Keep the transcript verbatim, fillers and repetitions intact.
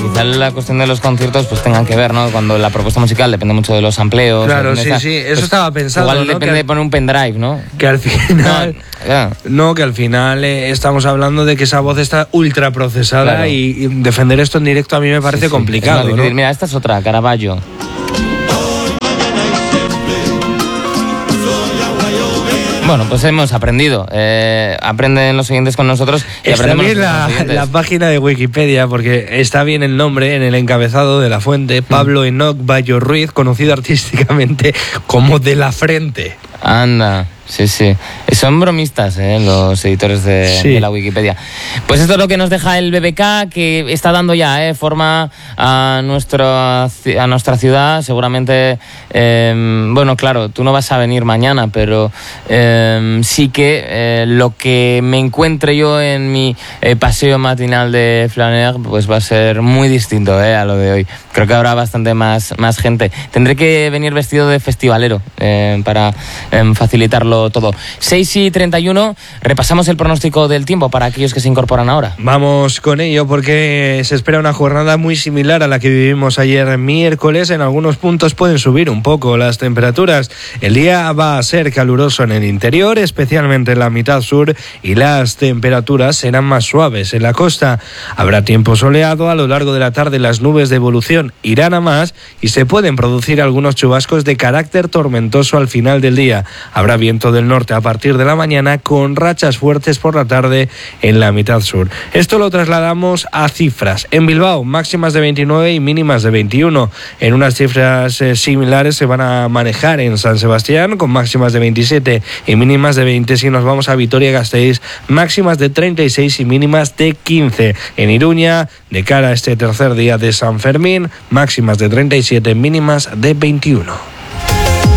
quizá la cuestión de los conciertos pues tengan que ver, ¿no? Cuando la propuesta musical depende mucho de los amplios. Claro, sí, esa, sí, eso pues, estaba pensado, igual ¿no? depende que, de poner un pendrive, ¿no? Que al final... No, yeah. no que al final eh, estamos hablando de que esa voz está ultra procesada, claro. y, y defender esto en directo a mí me parece sí, sí. complicado, ¿no? Mira, esta es otra, Caravaggio. Bueno, pues hemos aprendido. Eh, aprenden los siguientes con nosotros y está aprendemos bien la, la página de Wikipedia, porque está bien el nombre en el encabezado de la fuente. Pablo Enoch Bayo Ruiz, conocido artísticamente como De la Frente. Anda, sí, sí. Son bromistas, ¿eh? Los editores de, sí. de la Wikipedia. Pues esto es lo que nos deja el B B K, que está dando ya ¿eh? forma a, nuestro, a nuestra ciudad. Seguramente, eh, bueno, claro, tú no vas a venir mañana, pero eh, sí que eh, lo que me encuentre yo en mi eh, paseo matinal de Flaner, pues va a ser muy distinto ¿eh? a lo de hoy. Creo que habrá bastante más, más gente. Tendré que venir vestido de festivalero eh, para eh, facilitarlo todo. seis y treinta y uno, repasamos el pronóstico del tiempo para aquellos que se incorporan ahora. Vamos con ello porque se espera una jornada muy similar a la que vivimos ayer miércoles. En algunos puntos pueden subir un poco las temperaturas. El día va a ser caluroso en el interior, especialmente en la mitad sur, y las temperaturas serán más suaves en la costa. Habrá tiempo soleado. A lo largo de la tarde las nubes de evolución irán a más y se pueden producir algunos chubascos de carácter tormentoso al final del día. Habrá viento del norte a partir de la mañana con rachas fuertes por la tarde en la mitad sur. Esto lo trasladamos a cifras. En Bilbao, máximas de veintinueve y mínimas de veintiuno. En unas cifras eh, similares se van a manejar en San Sebastián con máximas de veintisiete y mínimas de veinte. Si nos vamos a Vitoria-Gasteiz, máximas de treinta y seis y mínimas de quince. En Iruña, de cara a este tercer día de San Fermín, máximas de treinta y siete, mínimas de veintiuno.